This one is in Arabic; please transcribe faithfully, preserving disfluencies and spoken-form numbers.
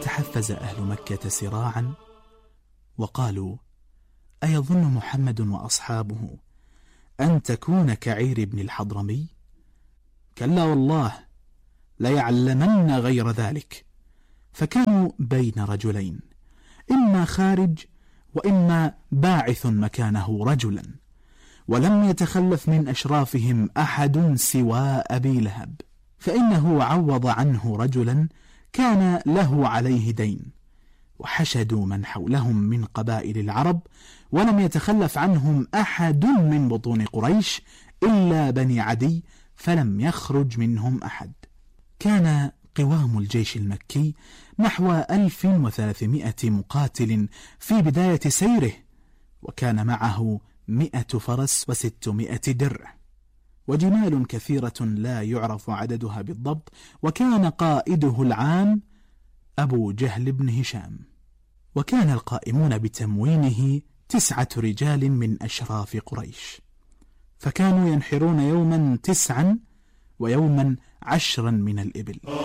فتحفز أهل مكة سراعا وقالوا: أيظن محمد وأصحابه أن تكون كعير بن الحضرمي؟ كلا والله، ليعلمن غير ذلك. فكانوا بين رجلين، إما خارج وإما باعث مكانه رجلا، ولم يتخلف من أشرافهم أحد سوى أبي لهب، فإنه عوض عنه رجلا كان له عليه دين، وحشدوا من حولهم من قبائل العرب، ولم يتخلف عنهم أحد من بطون قريش إلا بني عدي، فلم يخرج منهم أحد. كان قوام الجيش المكي نحو ألف وثلاثمائة مقاتل في بداية سيره، وكان معه مئة فرس وستمائة درع، وجمال كثيرة لا يعرف عددها بالضبط، وكان قائده العام أبو جهل بن هشام. وكان القائمون بتموينه تسعة رجال من أشراف قريش، فكانوا ينحرون يوما تسعا ويوما عشرا من الإبل.